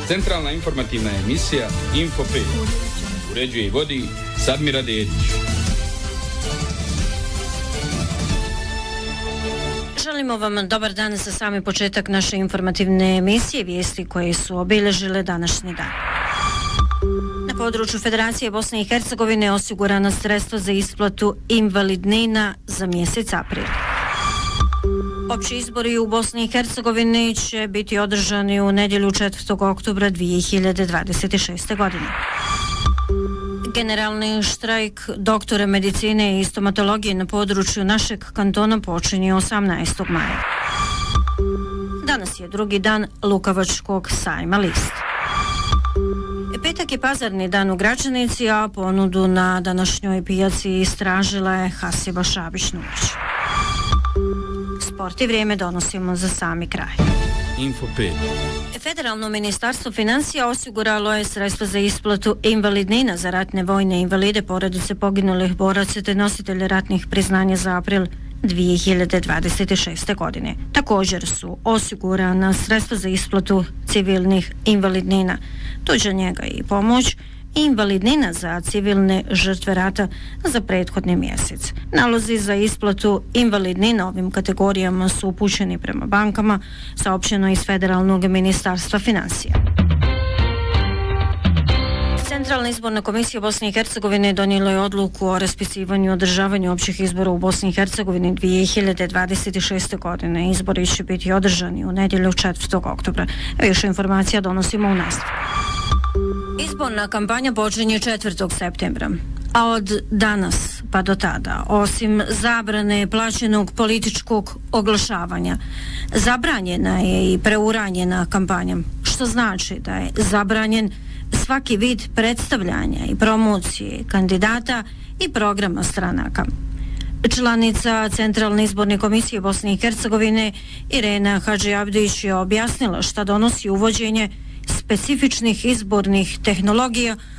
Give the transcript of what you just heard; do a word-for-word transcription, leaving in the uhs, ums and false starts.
Centralna informativna emisija Info pet. Uređuje i vodi Sadmira Dedić. Želimo vam dobar dan za sami početak naše informativne emisije, vijesti koje su obilježile današnji dan. Na području Federacije Bosne i Hercegovine osigurana sredstva za isplatu invalidnina za mjesec april. Opći izbori u Bosni i Hercegovini će biti održani u nedjelju četvrtog oktobra dvije hiljade dvadeset šeste. godine. Generalni štrajk doktora medicine i stomatologije na području našeg kantona počinje osamnaestog maja. Danas je drugi dan Lukavačkog sajma List. Petak je pazarni dan u Gračanici, a ponudu na današnjoj pijaci istražila je Hasiba Šabić-Nulić. Sport i vrijeme donosimo za sami kraj. Info pet. Federalno ministarstvo financija osiguralo je sredstva za isplatu invalidnina za ratne vojne invalide, porodice poginulih boraca te nositelje ratnih priznanja za april dvije hiljade dvadeset šeste. godine. Također su osigurana sredstva za isplatu civilnih invalidnina, tuđa njega i pomoć, i invalidnina za civilne žrtve rata za prethodni mjesec. Nalozi za isplatu invalidnina ovim kategorijama su upućeni prema bankama, saopćeno iz Federalnog ministarstva financija. Centralna izborna komisija Bosne i Hercegovine donijela je odluku o raspisivanju i održavanju općih izbora u Bosni i Hercegovini dvije hiljade dvadeset šeste. godine. Izbori će biti održani u nedjelju četvrtog oktobra. Više informacija donosimo u nastavku. Izborna kampanja počinje četvrtog septembra, a od danas pa do tada, osim zabrane plaćenog političkog oglašavanja, zabranjena je i preuranjena kampanja, što znači da je zabranjen svaki vid predstavljanja i promocije kandidata i programa stranaka. Članica Centralne izborne komisije Bosne i Hercegovine Irena Hadžiabdić je objasnila šta donosi uvođenje specifičnih izbornih tehnologija